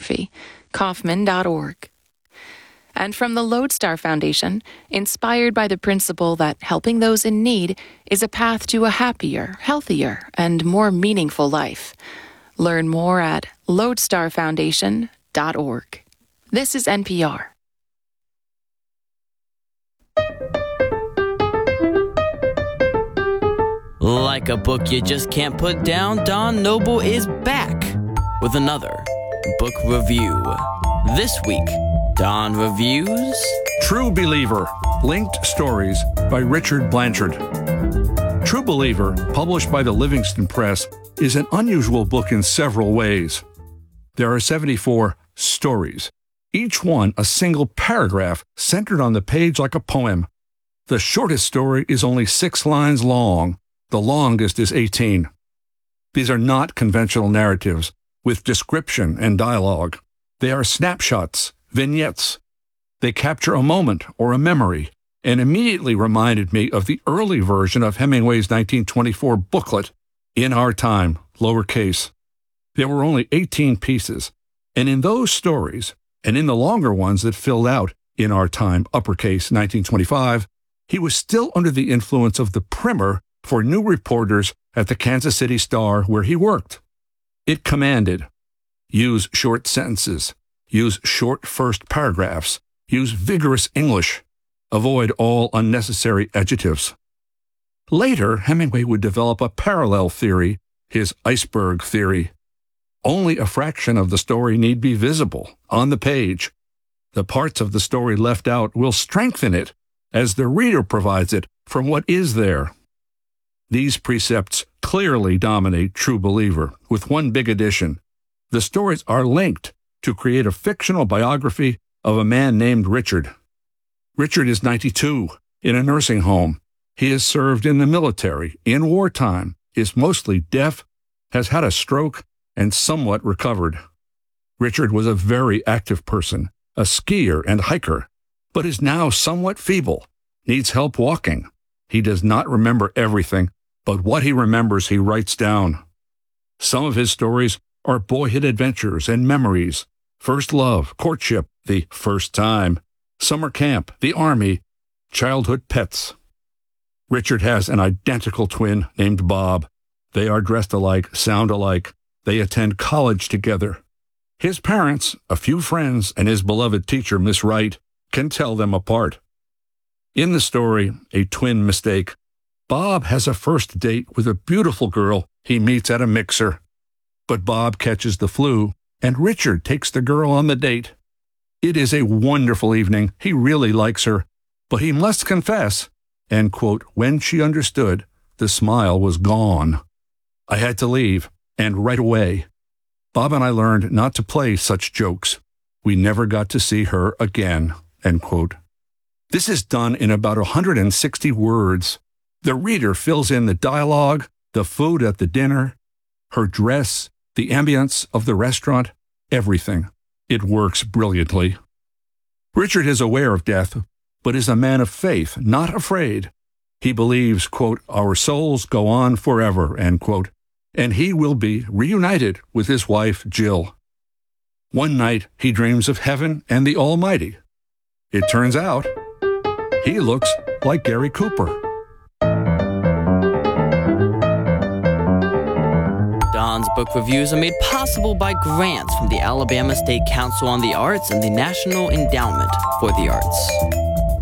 biography, Kaufman.org. And from the Lodestar Foundation, inspired by the principle that helping those in need is a path to a happier, healthier, and more meaningful life. Learn more at lodestarfoundation.org. This is NPR. Like a book you just can't put down, Don Noble is back with another book review. This week, Don reviews True Believer, Linked Stories by Richard Blanchard. True Believer, published by the Livingston Press, is an unusual book in several ways. There are 74 stories, each one a single paragraph centered on the page like a poem. The shortest story is only 6 lines long. The longest is 18. These are not conventional narratives with description and dialogue. They are snapshots, vignettes. They capture a moment or a memory and immediately reminded me of the early version of Hemingway's 1924 booklet, In Our Time, lowercase. There were only 18 pieces, and in those stories, and in the longer ones that filled out In Our Time, uppercase 1925, he was still under the influence of the primer for new reporters at the Kansas City Star where he worked. It commanded, use short sentences, use short first paragraphs, use vigorous English, avoid all unnecessary adjectives. Later, Hemingway would develop a parallel theory, his iceberg theory. Only a fraction of the story need be visible, on the page. The parts of the story left out will strengthen it as the reader provides it from what is there. These precepts clearly dominate True Believer, with one big addition. The stories are linked to create a fictional biography of a man named Richard. Richard is 92, in a nursing home. He has served in the military, in wartime, is mostly deaf, has had a stroke, and somewhat recovered. Richard was a very active person, a skier and hiker, but is now somewhat feeble, needs help walking. He does not remember everything, but what he remembers he writes down. Some of his stories are boyhood adventures and memories, first love, courtship, the first time, summer camp, the army, childhood pets. Richard has an identical twin named Bob. They are dressed alike, sound alike. They attend college together. His parents, a few friends, and his beloved teacher, Miss Wright, can tell them apart. In the story, A Twin Mistake, Bob has a first date with a beautiful girl he meets at a mixer. But Bob catches the flu, and Richard takes the girl on the date. It is a wonderful evening. He really likes her, but he must confess, and, quote, when she understood, the smile was gone. I had to leave, and right away. Bob and I learned not to play such jokes. We never got to see her again, end quote. This is done in about 160 words. The reader fills in the dialogue, the food at the dinner, her dress, the ambience of the restaurant, everything. It works brilliantly. Richard is aware of death, but is a man of faith, not afraid. He believes, quote, our souls go on forever, end quote, and he will be reunited with his wife, Jill. One night, he dreams of heaven and the Almighty. It turns out, he looks like Gary Cooper. Don's book reviews are made possible by grants from the Alabama State Council on the Arts and the National Endowment for the Arts.